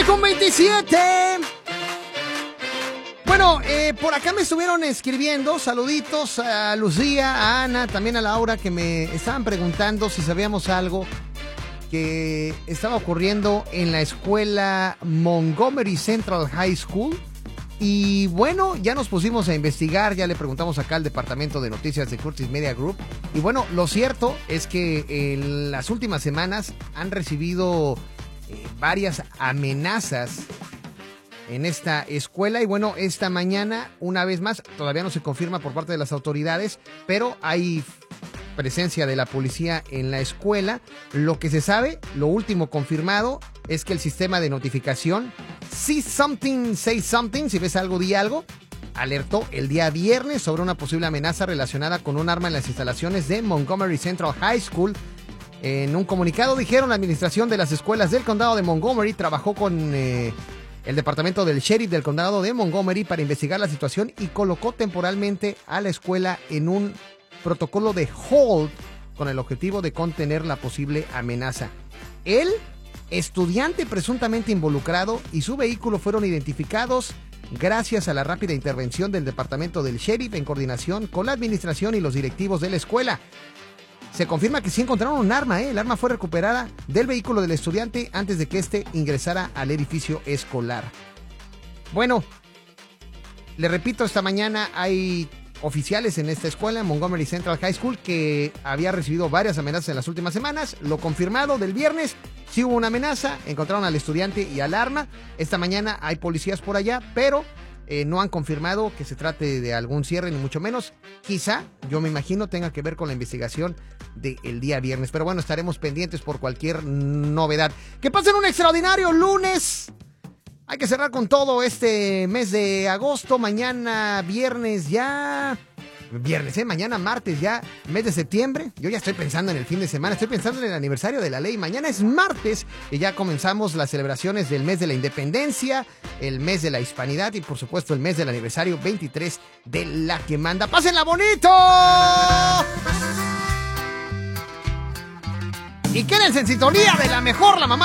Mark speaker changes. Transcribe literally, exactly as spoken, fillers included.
Speaker 1: nueve con veintisiete. Bueno, eh, por acá me estuvieron escribiendo saluditos a Lucía, a Ana, también a Laura, que me estaban preguntando si sabíamos algo que estaba ocurriendo en la escuela Montgomery Central High School. Y bueno, ya nos pusimos a investigar, ya le preguntamos acá al departamento de noticias de Curtis Media Group. Y bueno, lo cierto es que en las últimas semanas han recibido eh, varias amenazas en esta escuela. Y bueno, esta mañana, una vez más, todavía no se confirma por parte de las autoridades, pero hay presencia de la policía en la escuela. Lo que se sabe, lo último confirmado, es que el sistema de notificación See Something, Say Something, si ves algo, di algo, alertó el día viernes sobre una posible amenaza relacionada con un arma en las instalaciones de Montgomery Central High School. En un comunicado dijeron: la administración de las escuelas del condado de Montgomery trabajó con eh, el departamento del sheriff del condado de Montgomery para investigar la situación y colocó temporalmente a la escuela en un protocolo de hold con el objetivo de contener la posible amenaza. El estudiante presuntamente involucrado y su vehículo fueron identificados gracias a la rápida intervención del departamento del sheriff en coordinación con la administración y los directivos de la escuela. Se confirma que sí encontraron un arma, ¿eh? El arma fue recuperada del vehículo del estudiante antes de que éste ingresara al edificio escolar. Bueno, le repito, esta mañana hay oficiales en esta escuela, Montgomery Central High School, que había recibido varias amenazas en las últimas semanas. Lo confirmado del viernes, sí hubo una amenaza, encontraron al estudiante y al arma. Esta mañana hay policías por allá, pero eh, no han confirmado que se trate de algún cierre, ni mucho menos. Quizá, yo me imagino, tenga que ver con la investigación del día viernes. Pero bueno, estaremos pendientes por cualquier novedad. Que pasen un extraordinario lunes. Hay que cerrar con todo este mes de agosto. Mañana viernes ya... Viernes, ¿eh? Mañana martes ya, mes de septiembre. Yo ya estoy pensando en el fin de semana. Estoy pensando en el aniversario de la ley. Mañana es martes y ya comenzamos las celebraciones del mes de la independencia, el mes de la hispanidad y por supuesto el mes del aniversario veintitrés de La Que Manda. ¡Pásenla bonito! Y quédense en sintonía de la mejor, la mamá.